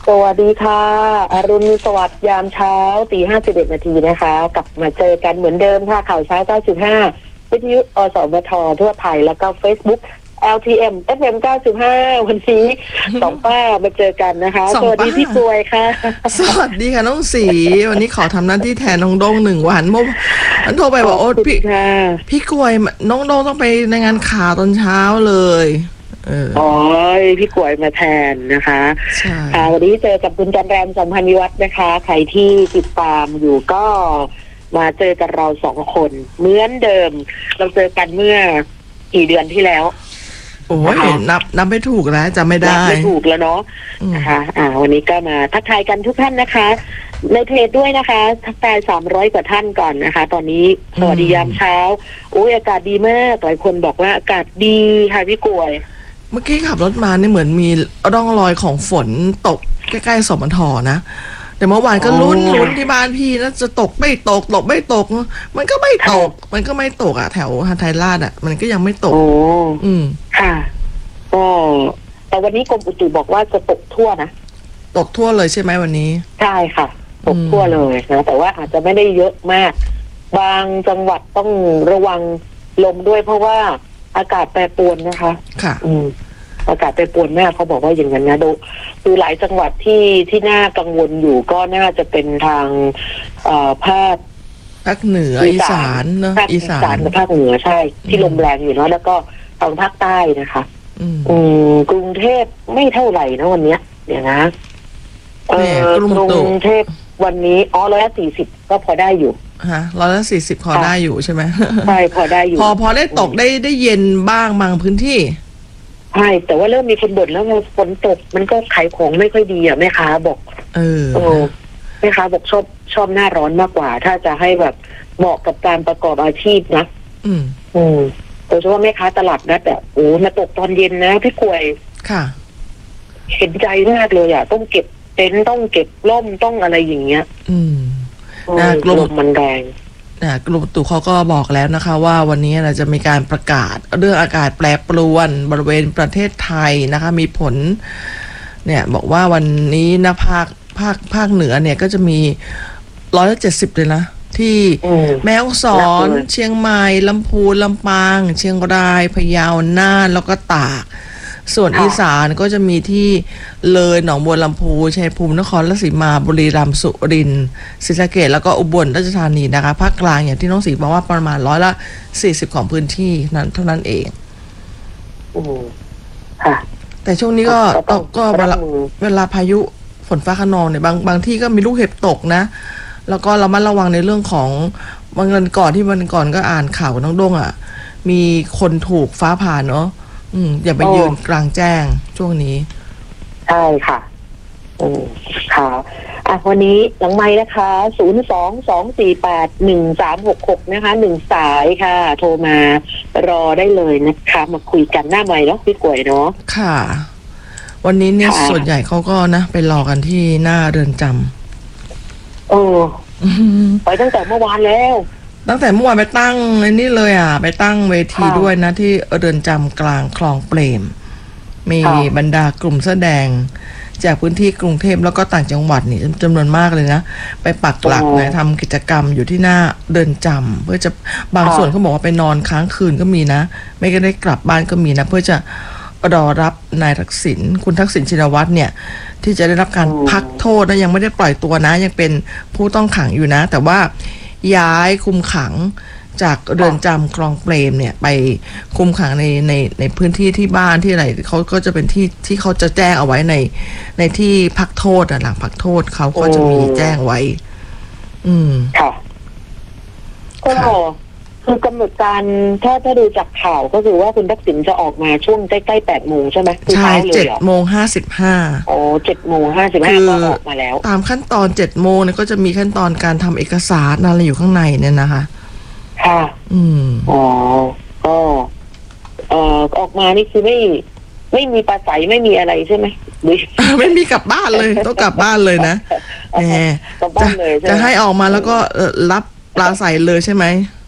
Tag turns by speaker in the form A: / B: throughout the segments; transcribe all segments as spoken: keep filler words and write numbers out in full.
A: สวัสดีค่ะอรุณสวัสดิ์ยามเช้าตีห้าสิบเอ็ดนาทีนะคะกลับมาเจอกันเหมือนเดิมค่ะข่าวเช้าเก้าจุดห้าวิทยุอสมททั่วไทยแล้วก็ Facebook แอล ที เอ็ม เอฟ เอ็ม เก้าจุดห้า วันนี้สองป้ามาเจอกันนะคะสวัสดีพี่กวยค่ะ
B: สวัสดีค่ะน้องสีวันนี้ขอทำหน้าที่แทนน้องโด่งหนึ่งวันเมื่อวันโทรไปบอกโอ๊ตพี่พี่กวยน้องโด่งต้องไปในงานข่าวตอนเช้าเลย
A: อ๋อพี่กวยมาแทนนะคะค่ะวันนี้เจอกับคุณจันแรมสัมพันธ์วิวัฒน์นะคะใครที่ติดตามอยู่ก็มาเจอกันเราสองคนเหมือนเดิมเราเจอกันเมื่อกี่เดือนที่แล้ว
B: โอ้ยนับนับไม่ถูกแล้วจำไม่ได้นับ
A: ไม่ถูกแล้วเนาะนะคะอ่าวันนี้ก็มาทักทายกันทุกท่านนะคะในเพจด้วยนะคะทักทายสามร้อยกว่าท่านก่อนนะคะตอนนี้สวัสดียามเช้าโอ้ยอากาศดีมากหลายคนบอกว่าอากาศดีค่ะพี่กวย
B: เมื่อกี้ขับรถมาเนี่ยเหมือนมีร่องรอยของฝนตกใกล้ๆสมทนะแต่เมื่อวานก็ลุ้นลุ้นที่บ้านพี่นะจะตกไม่ตกตกไม่ตกมันก็ไม่ตกมันก็ไม่ตกอ่ะแถวหาดไทยราชอ่ะมันก็ยังไม่ตก
A: โอ้
B: อืม
A: ค่ะก็แต่วันนี้กรมอุตุบอกว่าจะตกทั่วนะ
B: ตกทั่วเลยใช่ไหมวันนี้
A: ใช่ค่ะตกทั่วเลยนะแต่ว่าอาจจะไม่ได้เยอะมากบางจังหวัดต้องระวังลมด้วยเพราะว่าอากาศแปรปรวนนะคะ
B: ค่ะ
A: อืมอากาศแปรปรวนมากเขาบอกว่าอย่างนั้นนะดูคือหลายจังหวัดที่ที่น่ากังวลอยู่ก็น่าจะเป็นทางเอ่อภาค
B: ภาคเหนืออีสานเนอะ
A: อีสานกับภาคเหนือใช่ที่ลมแรงอยู่เนาะแล้วก็ทางภาคใต้นะคะอืมกรุงเทพไม่เท่าไหร่นะวันเนี้ยเดี๋ยวนะเออกรุงเทพวันนี้อ๋อร้อยละสี่สิบก็พอได้อยู่
B: ฮะร้อยละสี่สิบพอได้อยู่ใช่ไหม
A: ใช่พอได้อยู่
B: พอพอได้ตกได้ได้เย็นบ้างบางพื้นที่
A: ใช่แต่ว่าเริ่มมีคนบ่นแล้วพอฝนตกมันก็ขายของไม่ค่อยดีอ่ะแม่ค้าบอก
B: เออ
A: โอ้แม่ค้าบอกชอบชอบหน้าร้อนมากกว่าถ้าจะให้แบบเหมาะกับการประกอบอาชีพนะ
B: อืม
A: อืมโดยเฉพาะแม่ค้าตลาดนัดแบบโอ้มาตกตอนเย็นนะพี่กวย
B: ค่ะ
A: เห็นใจมากเลยอ่ะต้องเก็บเต็นท์ต้องเก็บร่มต้องอะไรอย่างเงี้ย
B: อืม
A: นะลมมันแรง
B: นะกรมอุตุเขาก็บอกแล้วนะคะว่าวันนี้เราจะมีการประกาศเรื่องอากาศแปรปรวนบริเวณประเทศไทยนะคะมีผลเนี่ยบอกว่าวันนี้นะภาคภาคภาคเหนือเนี่ยก็จะมีร้อยละเจ็ดสิบเลยนะที่แม่ฮ่องสอนเชียงใหม่ลำพูนลำปางเชียงรายพะเยาน่านแล้วก็ตากส่วนอีสานก็จะมีที่เลยหนองบัวลำพูชัยภูมินครราชสีมาบุรีรัมย์สุรินทร์ศรีสะเกษแล้วก็อุบลราชธานีนะคะภาคกลางอย่างที่น้องศรีบอกว่าประมาณร้อยละสี่สิบของพื้นที่นั้นเท่านั้นเอง
A: อืมค่ะ
B: แต่ช่วงนี้ก็ตกก็เวลาเวลาพายุฝนฟ้าคะนองเนี่ยบางบางที่ก็มีลูกเห็บตกนะแล้วก็เรามาระวังในเรื่องของวันก่อนที่วันก่อนก็อ่านข่าวน้องด้งอ่ะมีคนถูกฟ้าผ่าเนาะอืมอย่าไปยืนกลางแจ้งช่วงนี้
A: ใช่ค่ะอืมค่ะอ่ะวันนี้หลังไมค์นะคะศูนย์สองสองสี่แปดหนึ่งสามหกหกนะคะหนึ่งสายค่ะโทรมารอได้เลยนะคะมาคุยกันหน้าไมค์เนาะพี่กวยเนาะ
B: ค่ะวันนี้เนี่ยส่วนใหญ่เขาก็นะไปรอกันที่หน้าเรือนจำ
A: โอ้ไปตั้งแต่เมื่อวานแล้ว
B: ตั้งแต่เมื่อวานไปตั้งไอ้นี่เลยอ่ะไปตั้งเวทีด้วยนะที่เรือนจำกลางคลองเปรมมีบรรดากลุ่มแสดงจากพื้นที่กรุงเทพแล้วก็ต่างจังหวัดนี่จำนวนมากเลยนะไปปักหลักนะทำกิจกรรมอยู่ที่หน้าเรือนจำเพื่อจะบางส่วนเขาบอกว่าไปนอนค้างคืนก็มีนะไม่ก็ได้กลับบ้านก็มีนะเพื่อจะรอรับนายทักษิณคุณทักษิณชินวัตรเนี่ยที่จะได้รับการพักโทษนะยังไม่ได้ปล่อยตัวนะยังเป็นผู้ต้องขังอยู่นะแต่ว่าย้ายคุมขังจากเรือนจำคลองเปรมเนี่ยไปคุมขังในในในพื้นที่ที่บ้านที่อะไรเขาก็จะเป็นที่ที่เขาจะแจ้งเอาไว้ในในที่พักโทษอ่ะหลังพักโทษเขาก็จะมีแจ้งไว้อืม
A: ค่ะก็คือกำหนดการถ้าถ้าดูจากข่าวก็คือว่าคุณทักษิณจะออกมาช่วงใกล้ๆแปดโมงใช่ไหม
B: ใช่เจ็ดโมงห้าสิบห้า
A: อ๋อเจ็ดโมงห้าสิบห้าก็ออกมาแล้ว
B: ตามขั้นตอนเจ็ดโมงเนี่ยก็จะมีขั้นตอนการทำเอกสารอะไรอยู่ข้างในเนี่ยนะคะ
A: ค่ะ
B: อืม
A: อ๋อก็เอ่อออกมานี่คือไม่ไม่มีปลาใสไม่มีอะไรใช่ไหม
B: ไม่มีกลับบ้านเลยต้องกลับบ้านเลยนะแหมจะจะให้ออกมาแล้วก็รับปลาใสเลยใช่ไหม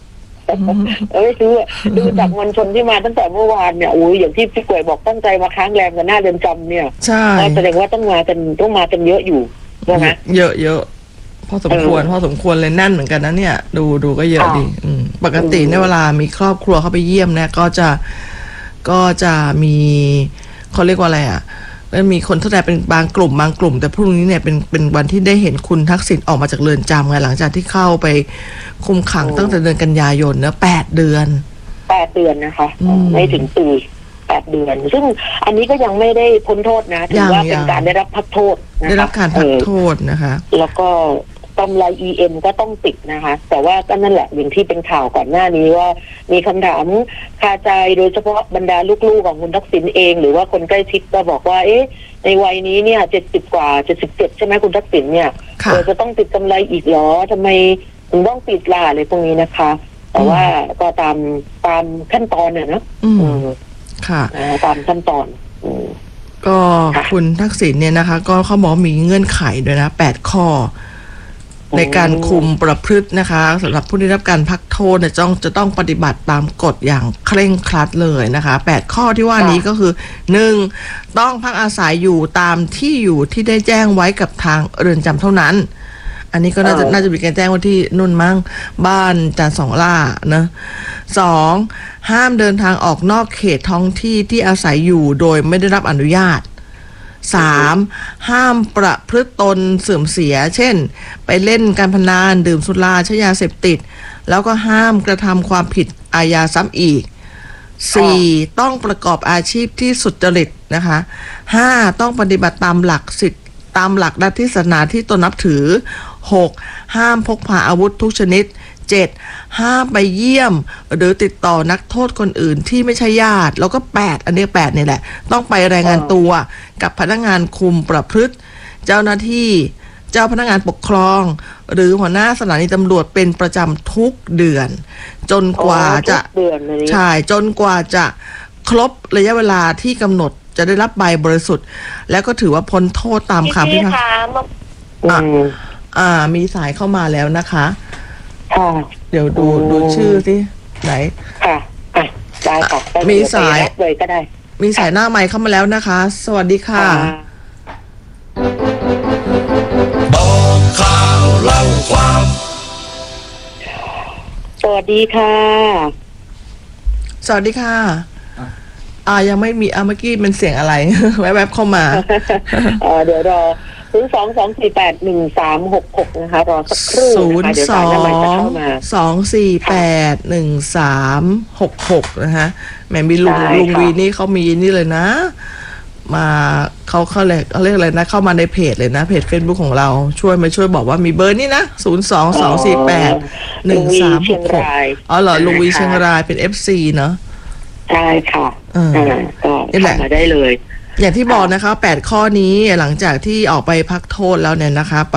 A: ไม่รู้อะดูจากมวลชนที่มาตั้งแต่เมื่อวานเนี่ยโอ้ยอย่างที่พี่กวยบอกตั้งใจมาค้างแรมกันหน้าเรือนจำเนี่ย
B: ใช่
A: แสดงว่าต้องมากันต้องมากันเยอะอยู่ใช่ไหม
B: เยอะเยอะพอสมควรพอสมควรเลยแน่นเหมือนกันนะเนี่ยดูดูก็เยอะดีปกติในเวลามีครอบครัวเข้าไปเยี่ยมเนี่ยก็จะก็จะมีเขาเรียกว่าอะไรอ่ะแล้วมีคนแสดงเป็นบางกลุ่มบางกลุ่มแต่พรุ่งนี้เนี่ยเป็นเป็นวันที่ได้เห็นคุณทักษิณออกมาจากเรือนจำไงหลังจากที่เข้าไปคุมขังตั้งแต่เดือนกันยายนเนอะแปดเดือน
A: แปดเดือนนะคะไม่ถึงปีแปดเดือนซึ่งอันนี้ก็ยังไม่ได้พ้นโทษนะถือว่าเป็นการได้รับพักโทษ
B: ได้รับการพักโทษนะคะ
A: แล้วก็กำไร อี เอ็ม ก็ต้องติดนะคะแต่ว่าก็นั่นแหละอย่างที่เป็นข่าวก่อนหน้านี้ว่ามีคำถามคาใจโดยเฉพาะบรรดาลูกๆของคุณทักษิณเองหรือว่าคนใกล้ชิดก็บอกว่าเอ๊ะในวัยนี้เนี่ยเจ็ดสิบกว่าเจ็ดสิบเจ็ดใช่ไหมคุณทักษิณเนี่ยเราจะต้องติดกำไรอีกเหรอทำไมถึงต้องติดล่ะอะไรพวกนี้นะคะแต่ว่าก็ตามตามขั้นตอนเนี่ยนะ
B: ค่ะ
A: ตามขั้นตอน
B: ก็คุณทักษิณเนี่ยนะคะก็เขาบอกมีเงื่อนไขด้วยนะแปดข้อในการคุมประพฤตินะคะสำหรับผู้ได้รับการพักโทษเนี่ยต้องจะต้องปฏิบัติตามกฎอย่างเคร่งครัดเลยนะคะแปดข้อที่ว่านี้ก็คือหนึ่งต้องพักอาศัยอยู่ตามที่อยู่ที่ได้แจ้งไว้กับทางเรือนจำเท่านั้นอันนี้ก็น่าจะน่าจะมีการแจ้งว่าที่นุ่นมั้งบ้านจานสองล่านะสองห้ามเดินทางออกนอกเขตท้องที่ที่อาศัยอยู่โดยไม่ได้รับอนุญาตสามห้ามประพฤติตนเสื่อมเสียเช่นไปเล่นการพนันดื่มสุราใช้ยาเสพติดแล้วก็ห้ามกระทำความผิดอาญาซ้ำอีกสี่ต้องประกอบอาชีพที่สุจริตนะคะห้าต้องปฏิบัติตามหลักสิทธิตามหลักลัทธิศาสนาที่ตนนับถือหกห้ามพกพาอาวุธทุกชนิดเจ็ดห้ามไปเยี่ยมหรือติดต่อนักโทษคนอื่นที่ไม่ใช่ญาติแล้วก็แปดอันนี้แปดนี่แหละต้องไปรายงานตัวกับพนักงานคุมประพฤติเจ้าหน้าที่เจ้าพนักงานปกครองหรือหัวหน้าสถานีตำรวจเป็นประจำทุกเดือนจนกว่าจะใช่จนกว่าจะครบระยะเวลาที่กำหนดจะได้รับใบบริสุทธิ์แล้วก็ถือว่าพ้นโทษตามคำพิพากษาอ่ามีสายเข้ามาแล้วนะคะเดี๋ยวดูดูชื่อสิไหน
A: ค่ะอ่ะได้ค่ะ
B: มีสาย
A: เลยก็ได้
B: มีสายหน้าไมค์เข้ามาแล้วนะคะสวัสดีค่ะ
C: บอกข่าวเล่าความ
A: สวัสดีค่ะ
B: สวัสดีค่ะอ่ายังไม่มีอ่ะเมื่อกี้เป็นเสียงอะไร แวบๆเข้ามา
A: เออเดี๋ยวรอศูนย์สองสองสี่แปดหนึ่งสามหกหกนะคะรอสักครู่นะคะเดี๋ยวสายน้ำมันจะเข้ามา
B: สองสี่แปดหนึ่งสามหกหกนะคะแหมมีลุงลุงวีนี่เขามีนี่เลยนะมาเขาเขาเรียกเขาเรียกอะไรนะเข้ามาในเพจเลยนะเพจ Facebook ของเราช่วยมาช่วยบอกว่ามีเบอร์นี่นะศูนย์สองสองสี่แปดหนึ่งสามหกหกอ๋อเหรอลุงวีเชียงรายเป็น เอฟ ซี เนาะ
A: ใช่ค่ะอ่าก็เข้ามาได้เลย
B: อย่างที่บอกนะคะแปดข้อนี้หลังจากที่ออกไปพักโทษแล้วเนี่ยนะคะ